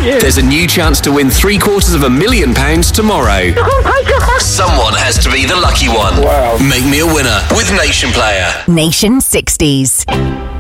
you. There's a new chance to win £750,000 tomorrow. Oh my God. Someone has to be the lucky one. Wow. Make me a winner with Nation Player. Nation 60s.